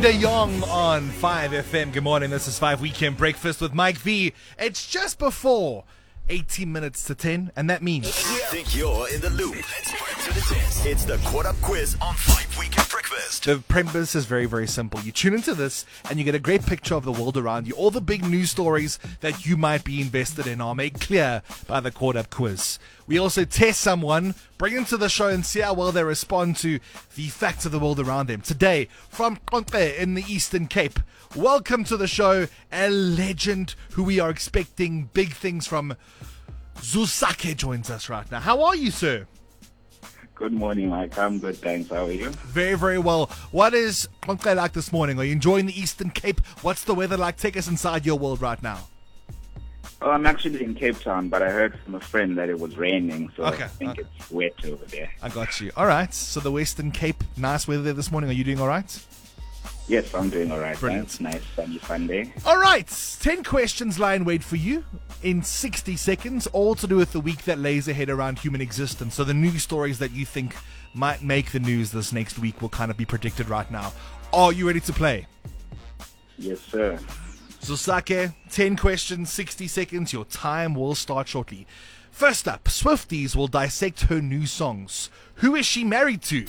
De Jong on 5FM. Good morning, this is 5 Weekend Breakfast with Mike V. It's just before 18 minutes to 10, and that means... Think you're in the loop. Let's put it to the test. It's the Caught Up Quiz on 5 Weekend Breakfast. The premise is very, very simple. You tune into this and you get a great picture of the world around you. All the big news stories that you might be invested in are made clear by the Caught Up Quiz. We also test someone, bring them to the show and see how well they respond to the facts of the world around them. Today, from Qonce in the Eastern Cape, welcome to the show, a legend who we are expecting big things from. Zusake joins us right now. How are you, sir? Good morning, Mike. I'm good, thanks. How are you? Very, very well. What is Qonce like this morning? Are you enjoying the Eastern Cape? What's the weather like? Take us inside your world right now. Oh, I'm actually in Cape Town, but I heard from a friend that it was raining, so Okay. I think it's wet over there. I got you. All right. So the Western Cape, nice weather there this morning. Are you doing all right? Yes, I'm doing all right. Brilliant. Thanks. Nice sunny Sunday. All right. 10 questions lie in wait for you in 60 seconds, all to do with the week that lays ahead around human existence. So the news stories that you think might make the news this next week will kind of be predicted right now. Are you ready to play? Yes, sir. Zusake, 10 questions, 60 seconds. Your time will start shortly. First up, Swifties will dissect her new songs. Who is she married to?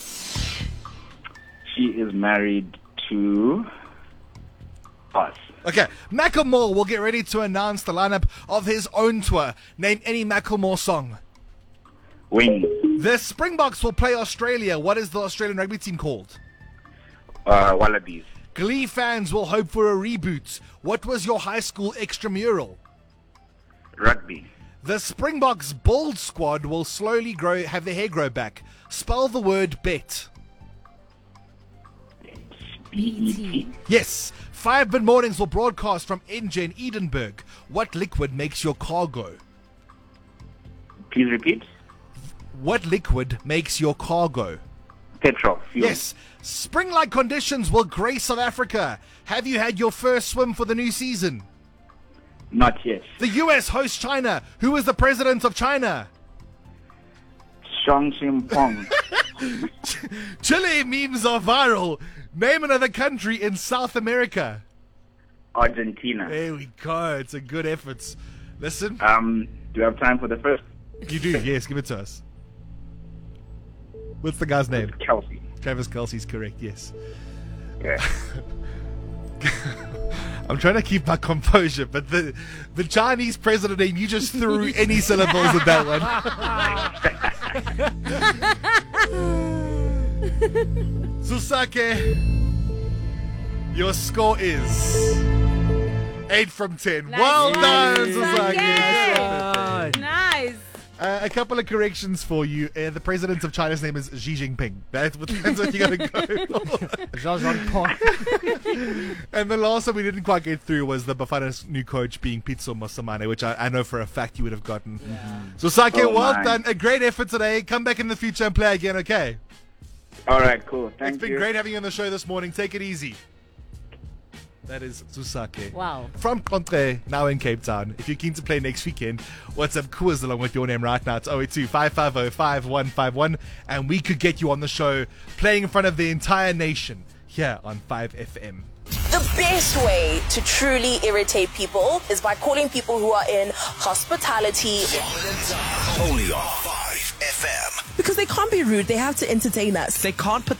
She is married to us. Okay, Macklemore will get ready to announce the lineup of his own tour. Name any Macklemore song. Wings. The Springboks will play Australia. What is the Australian rugby team called? Wallabies. Glee fans will hope for a reboot. What was your high school extramural? Rugby. The Springboks Bold squad will slowly have their hair grow back. Spell the word bet. BET. Yes. 5 Mid Mornings will broadcast from NJ in Edinburgh. What liquid makes your car go? Please repeat. What liquid makes your car go? Petrol. Fuel. Yes. Spring-like conditions will grace South Africa. Have you had your first swim for the new season? Not yet. The US hosts China. Who is the president of China? Xiong Ximpong. Chile memes are viral. Name another country in South America. Argentina. There we go. It's a good effort. Listen. Do you have time for the first? You do, yes. Give it to us. What's the guy's name? Kelsey. Travis Kelce's correct, yes. Okay. I'm trying to keep my composure, but the Chinese president name, you just threw any syllables at that one. Zusake, your score is 8 from 10. Well done, Zusake. Nice. A couple of corrections for you. The president of China's name is Xi Jinping. That's what you got to go for. And the last one we didn't quite get through was the Bafana's new coach being Pitso Mosamane, which I know for a fact you would have gotten. Yeah. So, Sake, well my. done. A great effort today. Come back in the future and play again, okay? All right, cool. Thank It's been you. great having you on the show this morning. Take it easy. That is Zusake. Wow. From Qonce, now in Cape Town. If you're keen to play next weekend, WhatsApp quiz along with your name right now. It's 082-550-5151. And we could get you on the show playing in front of the entire nation here on 5FM. The best way to truly irritate people is by calling people who are in hospitality. Only on 5FM. Because they can't be rude, they have to entertain us. They can't put